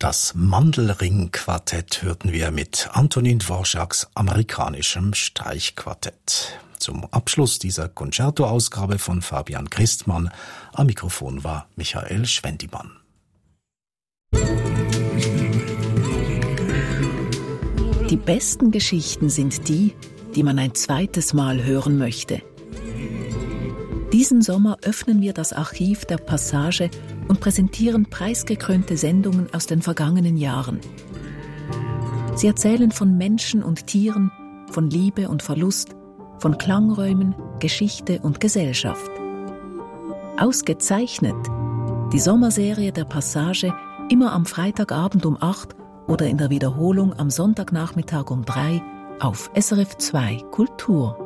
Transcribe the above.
Das Mandelring-Quartett hörten wir mit Antonin Dvořáks amerikanischem Streichquartett. Zum Abschluss dieser Concerto-Ausgabe von Fabian Christmann. Am Mikrofon war Michael Schwendimann. Die besten Geschichten sind die, die man ein zweites Mal hören möchte. Diesen Sommer öffnen wir das Archiv der Passage und präsentieren preisgekrönte Sendungen aus den vergangenen Jahren. Sie erzählen von Menschen und Tieren, von Liebe und Verlust, von Klangräumen, Geschichte und Gesellschaft. Ausgezeichnet die Sommerserie der Passage immer am Freitagabend um 8 oder in der Wiederholung am Sonntagnachmittag um 3 auf SRF 2 Kultur.